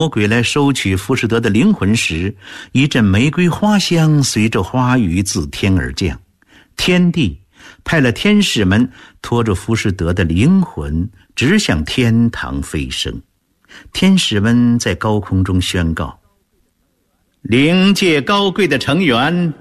魔鬼来收取浮士德的灵魂时，一阵玫瑰花香随着花雨自天而降，天帝派了天使们拖着浮士德的灵魂直向天堂飞升。天使们在高空中宣告：灵界高贵的成员，